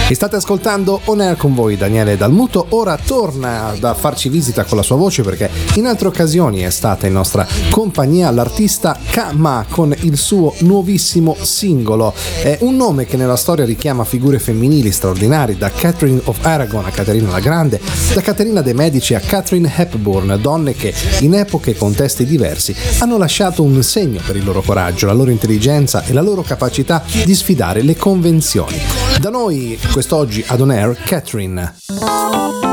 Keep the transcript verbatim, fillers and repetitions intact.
E state ascoltando On Air con voi Daniele Dalmuto. Ora torna a farci visita con la sua voce, perché in altre occasioni è stata in nostra compagnia l'artista Kama con il suo nuovissimo singolo. È un nome che nella storia richiama figure femminili straordinarie, da Catherine of Aragon a Caterina la Grande, da Caterina de' Medici a Katharine Hepburn, donne che in epoche e contesti diversi hanno lasciato un segno per il loro coraggio, la loro intelligenza e la loro capacità di sfidare le convenzioni. Da noi quest'oggi ad On Air, Catherine.